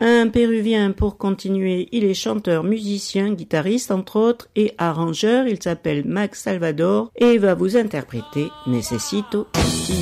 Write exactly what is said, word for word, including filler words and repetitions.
Un Péruvien pour continuer, il est chanteur, musicien, guitariste entre autres et arrangeur. Il s'appelle Max Salvador et va vous interpréter Necesito.